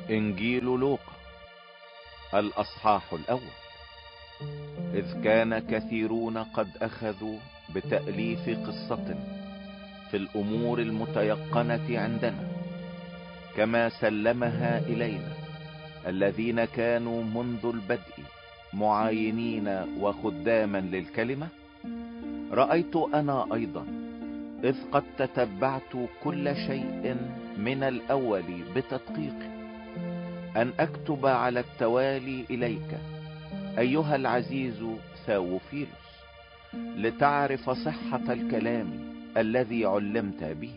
إنجيل لوقا الأصحاح الأول. إذ كان كثيرون قد أخذوا بتأليف قصة في الأمور المتيقنة عندنا، كما سلمها إلينا الذين كانوا منذ البدء معاينين وخداما للكلمة، رأيت أنا أيضا إذ قد تتبعت كل شيء من الأول بتدقيق أن أكتب على التوالي إليك أيها العزيز ثاوفيلوس، لتعرف صحة الكلام الذي علمت به.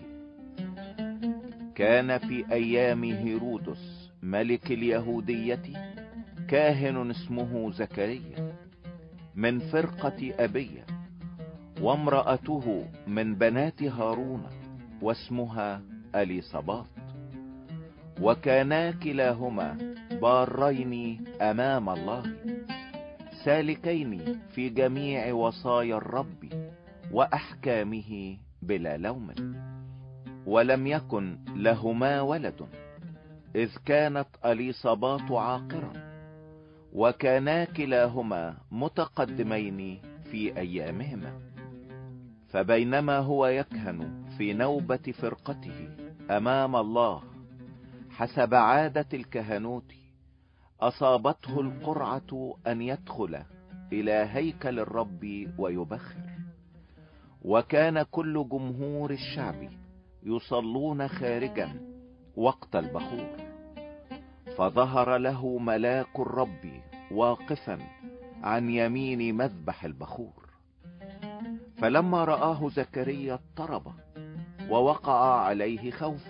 كان في أيام هيرودس ملك اليهودية كاهن اسمه زكريا من فرقة أبية، وامرأته من بنات هارون واسمها أليصابات، وكانا كلاهما بارين أمام الله، سالكين في جميع وصايا الرب وأحكامه بلا لوم. ولم يكن لهما ولد إذ كانت أليصابات عاقرا، وكانا كلاهما متقدمين في أيامهما. فبينما هو يكهن في نوبة فرقته أمام الله حسب عادة الكهنوت، أصابته القرعة أن يدخل إلى هيكل الرب ويبخر. وكان كل جمهور الشعب يصلون خارجا وقت البخور، فظهر له ملاك الرب واقفا عن يمين مذبح البخور. فلما رآه زكريا اضطرب ووقع عليه خوف،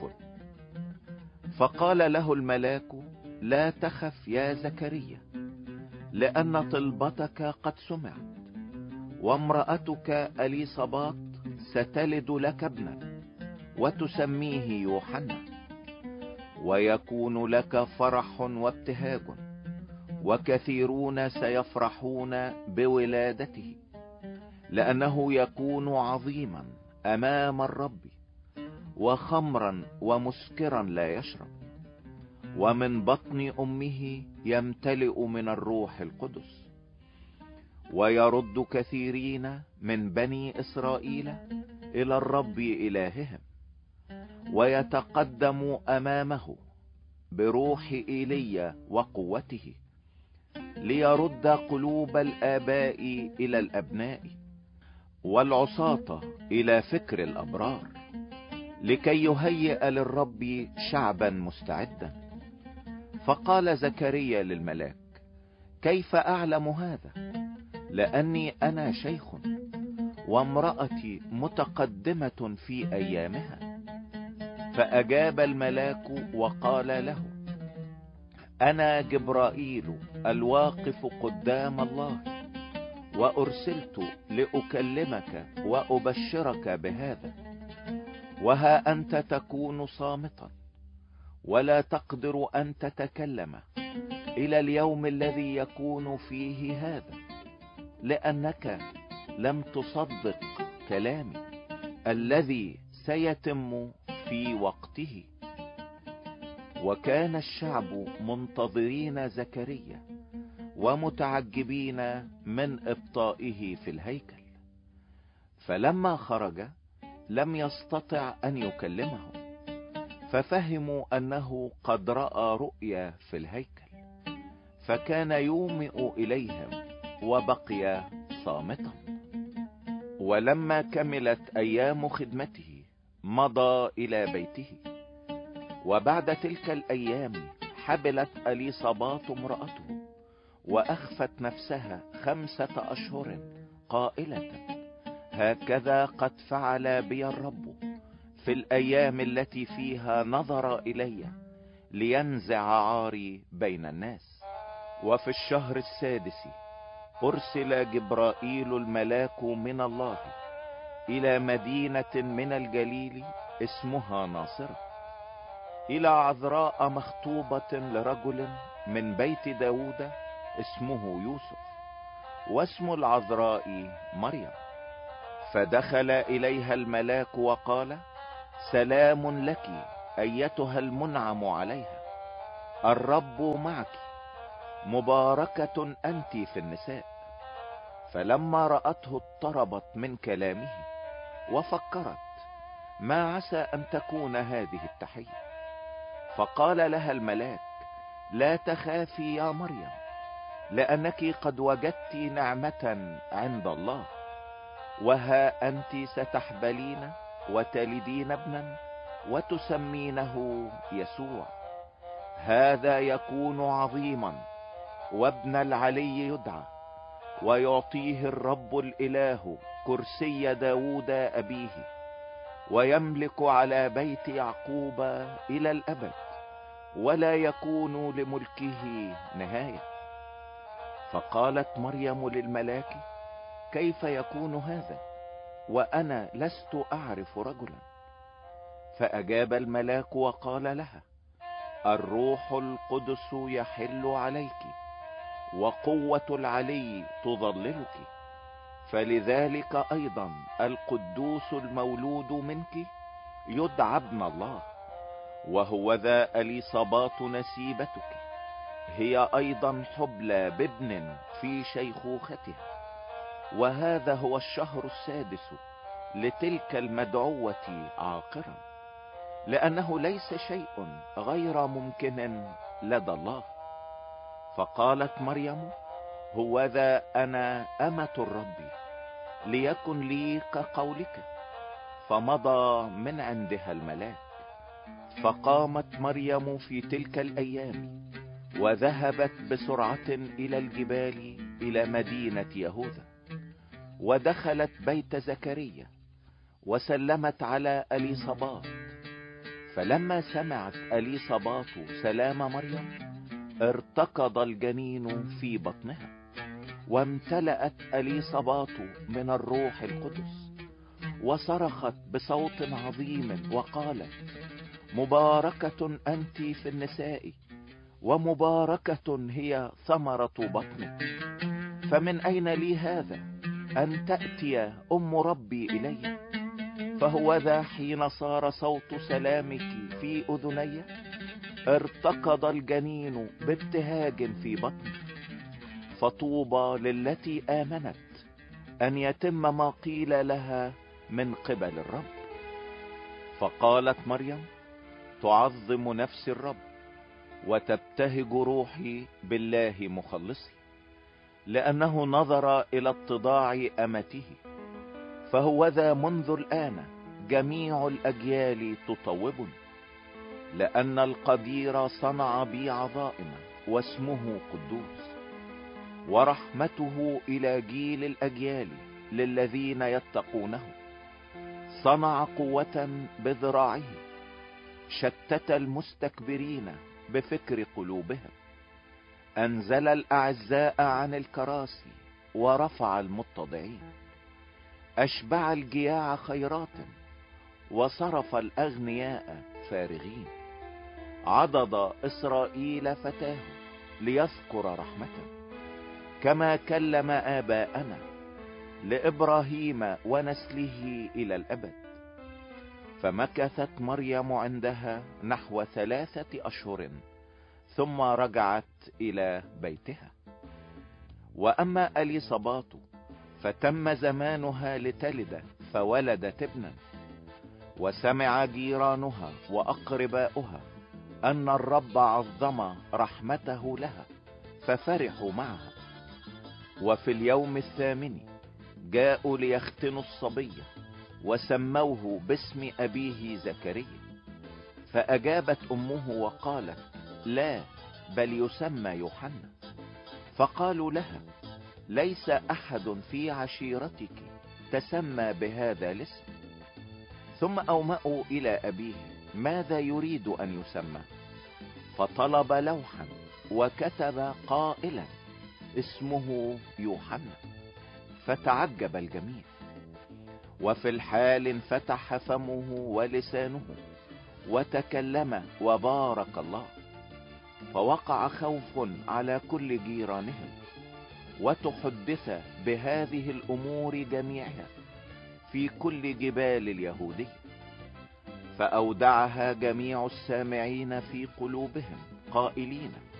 فقال له الملاك: لا تخف يا زكريا، لأن طلبتك قد سمعت، وامرأتك أليصابات ستلد لك ابنا وتسميه يوحنا، ويكون لك فرح وابتهاج، وكثيرون سيفرحون بولادته، لأنه يكون عظيما أمام الرب، وخمرا ومسكرا لا يشرب، ومن بطن أمه يمتلئ من الروح القدس. ويرد كثيرين من بني إسرائيل إلى الرب إلههم، ويتقدم أمامه بروح إيليا وقوته، ليرد قلوب الآباء إلى الأبناء والعصاة إلى فكر الأبرار، لكي يهيئ للرب شعبا مستعدا. فقال زكريا للملاك: كيف أعلم هذا؟ لأني أنا شيخ، وامرأتي متقدمة في أيامها. فأجاب الملاك وقال له: أنا جبرائيل الواقف قدام الله، وأرسلت لأكلمك وأبشرك بهذا. وها أنت تكون صامتا ولا تقدر أن تتكلم إلى اليوم الذي يكون فيه هذا، لأنك لم تصدق كلامي الذي سيتم في وقته. وكان الشعب منتظرين زكريا ومتعجبين من إبطائه في الهيكل. فلما خرج لم يستطع أن يكلمهم، ففهموا أنه قد رأى رؤيا في الهيكل، فكان يومئ إليهم وبقي صامتا. ولما كملت أيام خدمته مضى إلى بيته. وبعد تلك الأيام حبلت أليصابات امرأته، وأخفت نفسها 5 أشهر قائلة: هكذا قد فعل بي الرب في الأيام التي فيها نظر إلي لينزع عاري بين الناس. وفي الشهر 6 أرسل جبرائيل الملاك من الله إلى مدينة من الجليل اسمها ناصرة، إلى عذراء مخطوبة لرجل من بيت داود اسمه يوسف، واسم العذراء مريم. فدخل إليها الملاك وقال: سلام لك أيتها المنعم عليها، الرب معك، مباركة أنت في النساء. فلما رأته اضطربت من كلامه، وفكرت ما عسى أن تكون هذه التحية. فقال لها الملاك: لا تخافي يا مريم، لأنك قد وجدت نعمة عند الله، وها أنت ستحبلين وتلدين ابنا، وتسمينه يسوع. هذا يكون عظيما، وابن العلي يدعى، ويعطيه الرب الإله كرسي داود أبيه، ويملك على بيت يعقوب إلى الأبد، ولا يكون لملكه نهاية. فقالت مريم للملاك: كيف يكون هذا، وأنا لست أعرف رجلا؟ فأجاب الملاك وقال لها: الروح القدس يحل عليك، وقوة العلي تظللك، فلذلك أيضا القدوس المولود منك يدعى ابن الله. وهو ذا إليصابات نسيبتك هي أيضا حبلى بابن في شيخوختها، وهذا هو الشهر السادس لتلك المدعوة عاقرا، لأنه ليس شيء غير ممكن لدى الله. فقالت مريم: هو ذا أنا أمة الرب، ليكن لي كقولك. فمضى من عندها الملاك. فقامت مريم في تلك الأيام، وذهبت بسرعة إلى الجبال إلى مدينة يهوذا، ودخلت بيت زكريا، وسلمت على إليصابات. فلما سمعت إليصابات سلام مريم، ارتقض الجنين في بطنها، وامتلأت إليصابات من الروح القدس، وصرخت بصوت عظيم وقالت: مباركة أنت في النساء، ومباركة هي ثمرة بطنك. فمن أين لي هذا أن تأتي أم ربي إلي؟ فهو ذا حين صار صوت سلامك في أذني، ارتقض الجنين بابتهاج في بطني. فطوبى للتي آمنت أن يتم ما قيل لها من قبل الرب. فقالت مريم: تعظم نفسي الرب، وتبتهج روحي بالله مخلصي، لأنه نظر إلى اتضاع أمته. فهو ذا منذ الآن جميع الأجيال تطوبني، لأن القدير صنع بي عظائم، واسمه قدوس، ورحمته إلى جيل الأجيال للذين يتقونه. صنع قوة بذراعه، شتت المستكبرين بفكر قلوبهم. أنزل الأعزاء عن الكراسي، ورفع المتضعين. أشبع الجياع خيرات، وصرف الأغنياء فارغين. عضد إسرائيل فتاه ليذكر رحمته، كما كلم آباءنا لإبراهيم ونسله إلى الأبد. فمكثت مريم عندها نحو 3 أشهر، ثم رجعت إلى بيتها. وأما إليصابات فتم زمانها لتلد، فولدت ابنا. وسمع جيرانها وأقرباؤها أن الرب عظم رحمته لها، ففرحوا معها. وفي اليوم 8 جاءوا ليختنوا الصبي، وسموه باسم أبيه زكريا. فأجابت أمه وقالت: لا، بل يسمى يوحنا. فقالوا لها: ليس أحد في عشيرتك تسمى بهذا الاسم. ثم أومأوا إلى أبيه ماذا يريد أن يسمى، فطلب لوحا وكتب قائلا: اسمه يوحنا. فتعجب الجميع. وفي الحال انفتح فمه ولسانه، وتكلم وبارك الله. فوقع خوف على كل جيرانهم، وتحدث بهذه الأمور جميعها في كل جبال اليهودية. فأودعها جميع السامعين في قلوبهم قائلين: